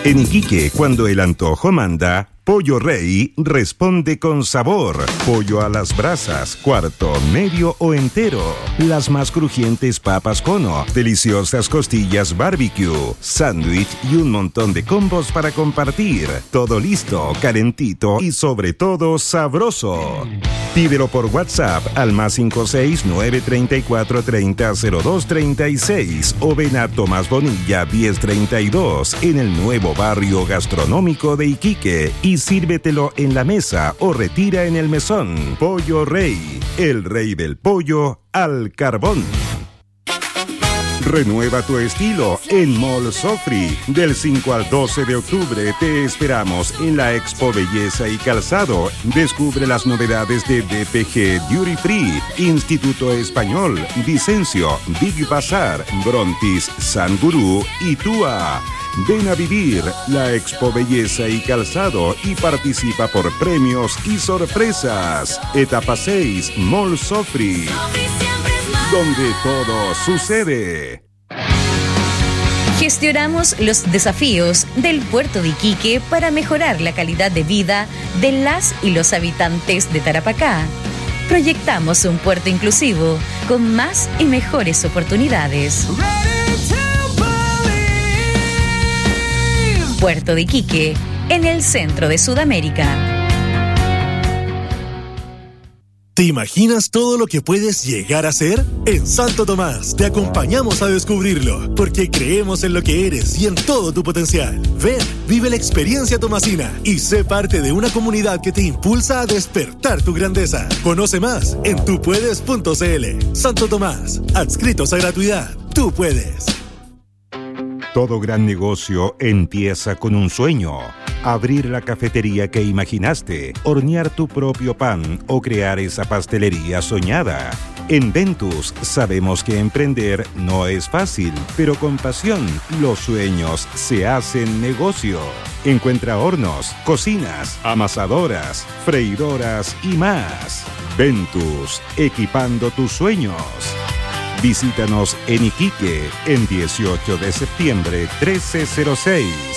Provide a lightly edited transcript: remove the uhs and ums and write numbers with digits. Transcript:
En Iquique, cuando el antojo manda, Pollo Rey responde con sabor. Pollo a las brasas, cuarto, medio o entero. Las más crujientes papas cono, deliciosas costillas barbecue, sándwich y un montón de combos para compartir. Todo listo, calentito y sobre todo sabroso. Pídelo por WhatsApp al +56 934 30 02 36 o ven a Tomás Bonilla 1032 en el nuevo barrio gastronómico de Iquique y sírvetelo en la mesa o retira en el mesón. Pollo Rey, el rey del pollo al carbón. Renueva tu estilo en Mall Sofri. Del 5 al 12 de octubre te esperamos en la Expo Belleza y Calzado. Descubre las novedades de DPG Duty Free, Instituto Español, Vicencio, Big Bazar, Brontis, San Gurú y Tua. Ven a vivir la Expo Belleza y Calzado y participa por premios y sorpresas. Etapa 6, Mall Sofri, donde todo sucede. Gestionamos los desafíos del puerto de Iquique para mejorar la calidad de vida de las y los habitantes de Tarapacá. Proyectamos un puerto inclusivo con más y mejores oportunidades. Puerto de Iquique, en el centro de Sudamérica. ¿Te imaginas todo lo que puedes llegar a ser? En Santo Tomás te acompañamos a descubrirlo, porque creemos en lo que eres y en todo tu potencial. Ven, vive la experiencia tomasina y sé parte de una comunidad que te impulsa a despertar tu grandeza. Conoce más en tupuedes.cl. Santo Tomás, adscritos a gratuidad. Tú puedes. Todo gran negocio empieza con un sueño. Abrir la cafetería que imaginaste, hornear tu propio pan o crear esa pastelería soñada. En Ventus sabemos que emprender no es fácil, pero con pasión los sueños se hacen negocio. Encuentra hornos, cocinas, amasadoras, freidoras y más. Ventus, equipando tus sueños. Visítanos en Iquique, en 18 de septiembre 1306.